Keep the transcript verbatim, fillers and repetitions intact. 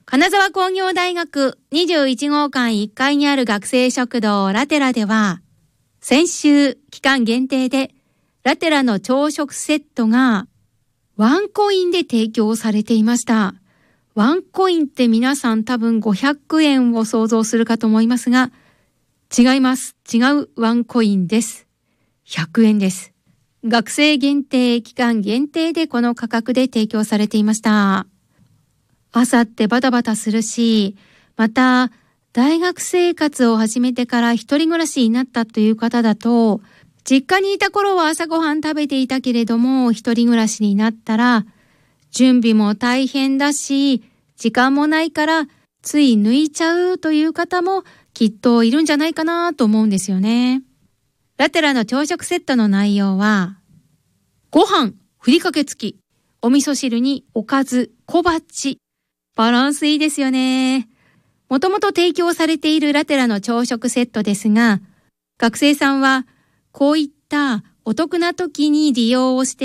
金沢工業大学にじゅういち号館いっかいにある学生食堂ラテラでは、先週期間限定でラテラの朝食セットがワンコインで提供されていました。ワンコインって皆さん多分ごひゃくえんを想像するかと思いますが、違います。違うワンコインです。ひゃくえんです。学生限定、期間限定でこの価格で提供されていました。朝ってバタバタするし、また大学生活を始めてから一人暮らしになったという方だと、実家にいた頃は朝ごはん食べていたけれども、一人暮らしになったら準備も大変だし、時間もないからつい抜いちゃうという方もきっといるんじゃないかなと思うんですよね。ラテラの朝食セットの内容は、ご飯ふりかけ付き、お味噌汁におかず小鉢、バランスいいですよね。もともと提供されているラテラの朝食セットですが、学生さんはこういったお得な時に利用をして